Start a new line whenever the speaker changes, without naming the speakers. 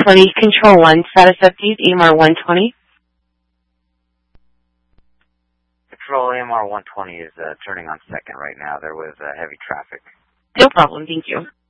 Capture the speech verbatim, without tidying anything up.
twenty, Control one, status update, A M R one twenty.
Control A M R one twenty is uh, turning on second right now. There was uh, heavy traffic.
No problem, thank you.